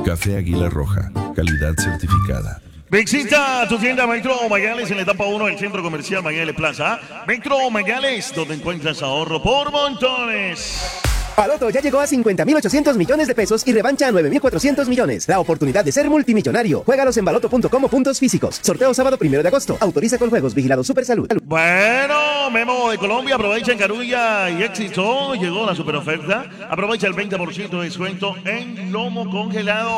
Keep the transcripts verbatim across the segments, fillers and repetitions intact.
Café Águila Roja, calidad certificada. Visita tu tienda Metro Mayales en la etapa uno del Centro Comercial Mayales Plaza. Metro Mayales, donde encuentras ahorro por montones. Baloto ya llegó a cincuenta mil ochocientos millones de pesos y revancha a nueve mil cuatrocientos millones. La oportunidad de ser multimillonario. Juégalos en baloto punto com o puntos físicos. Sorteo sábado primero de agosto. Autoriza con juegos. Vigilado Supersalud. Bueno, Memo de Colombia, aprovecha en Carulla y Éxito. Llegó la super oferta. Aprovecha el veinte por ciento de descuento en lomo congelado.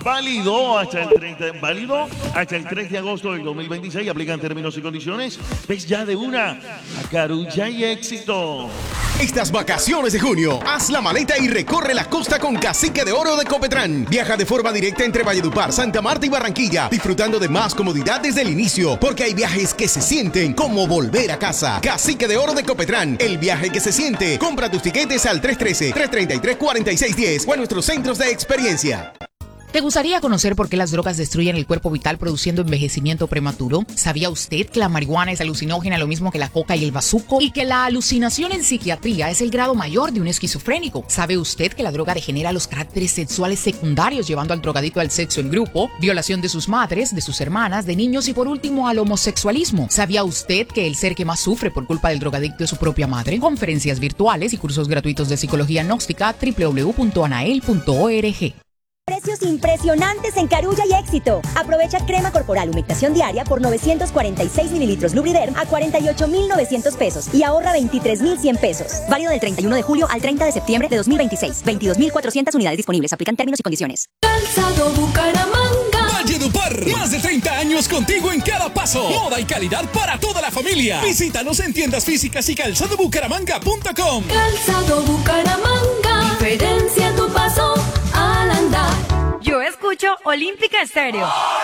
Válido hasta el treinta, válido hasta el tres de agosto del dos mil veintiséis. Aplican términos y condiciones. Ves ya de una a Carulla y Éxito. Estas vacaciones de junio, haz la maleta y recorre la costa con Cacique de Oro de Copetrán. Viaja de forma directa entre Valledupar, Santa Marta y Barranquilla, disfrutando de más comodidad desde el inicio, porque hay viajes que se sienten como volver a casa. Cacique de Oro de Copetrán, el viaje que se siente. Compra tus tiquetes al tres uno tres, tres tres tres, cuatro seis uno cero o a nuestros centros de experiencia. ¿Te gustaría conocer por qué las drogas destruyen el cuerpo vital produciendo envejecimiento prematuro? ¿Sabía usted que la marihuana es alucinógena lo mismo que la coca y el bazuco? ¿Y que la alucinación en psiquiatría es el grado mayor de un esquizofrénico? ¿Sabe usted que la droga degenera los caracteres sexuales secundarios llevando al drogadicto al sexo en grupo, violación de sus madres, de sus hermanas, de niños y por último al homosexualismo? ¿Sabía usted que el ser que más sufre por culpa del drogadicto es su propia madre? Conferencias virtuales y cursos gratuitos de psicología gnóstica doble u doble u doble u punto anael punto org. Precios impresionantes en Carulla y Éxito. Aprovecha crema corporal humectación diaria por novecientos cuarenta y seis mililitros Lubriderm a cuarenta y ocho mil novecientos pesos y ahorra veintitrés mil cien pesos. Válido del treinta y uno de julio al treinta de septiembre de dos mil veintiséis. veintidós mil cuatrocientas unidades disponibles. Aplican términos y condiciones. Calzado Bucaramanga. Valledupar. Más de treinta años contigo en cada paso. Moda y calidad para toda la familia. Visítanos en tiendas físicas y calzado bucaramanga punto com. Calzado Bucaramanga. Diferencia tu paso al andar. Yo escucho Olímpica Estéreo.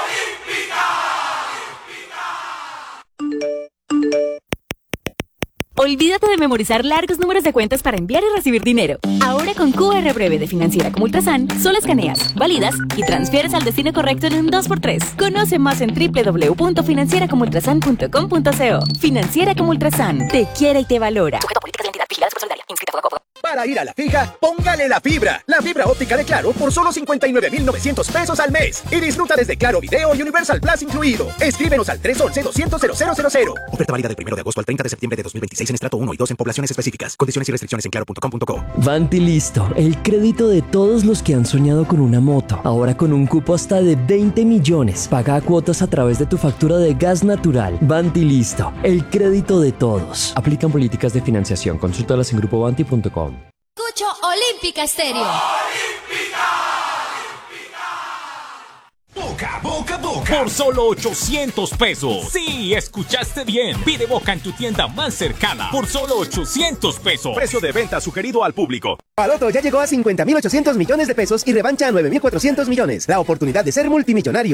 Olvídate de memorizar largos números de cuentas para enviar y recibir dinero. Ahora con Q R Breve de Financiera como Ultrasan, solo escaneas, validas y transfieres al destino correcto en un dos por tres. Conoce más en doble u doble u doble u punto financiera como ultrasan punto com punto co. Financiera como Ultrasan, te quiere y te valora. Sujeto a políticas de identidad, vigilada Supersolidaria, inscrita Fogafoga. Para ir a la fija, póngale la fibra. La fibra óptica de Claro por solo cincuenta y nueve mil novecientos pesos al mes. Y disfruta desde Claro Video y Universal Plus incluido. Escríbenos al tres once, doscientos, cero cero cero cero. Oferta válida del primero de agosto al treinta de septiembre de dos mil veintiséis en estrato uno y dos en poblaciones específicas. Condiciones y restricciones en claro punto com punto co. Vanti Listo, el crédito de todos los que han soñado con una moto. Ahora con un cupo hasta de veinte millones. Paga cuotas a través de tu factura de gas natural. Vanti Listo, el crédito de todos. Aplican políticas de financiación. Consúltalas en grupo vanti punto com. Escucho Olímpica Estéreo. Boca, boca, boca. Por solo ochocientos pesos. Sí, escuchaste bien. Pide Boca en tu tienda más cercana. Por solo ochocientos pesos. Precio de venta sugerido al público. Baloto ya llegó a cincuenta mil ochocientos millones de pesos y revancha a nueve mil cuatrocientos millones. La oportunidad de ser multimillonario.